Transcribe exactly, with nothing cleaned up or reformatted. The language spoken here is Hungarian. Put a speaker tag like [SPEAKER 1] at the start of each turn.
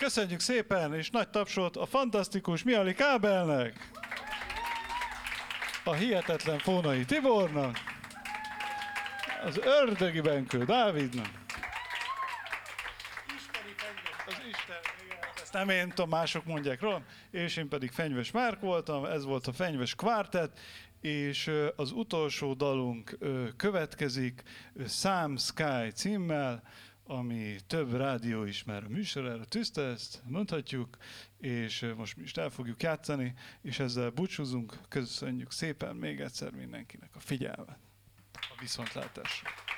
[SPEAKER 1] Köszönjük szépen, és nagy tapsot a fantasztikus Mihály Kábelnek, a hihetetlen Fónai Tibornak, az ördögi Benkő Dávidnak, az Isten, igen, ezt nem én tudom, mások mondják rólam, és én pedig Fenyves Márk voltam, ez volt a Fenyves Quartet, és az utolsó dalunk következik Some Sky címmel, ami több rádió ismer műsorára tűzte, ezt mondhatjuk, és most mi is el fogjuk játszani, és ezzel búcsúzunk, köszönjük szépen még egyszer mindenkinek a figyelmet, a viszontlátásra.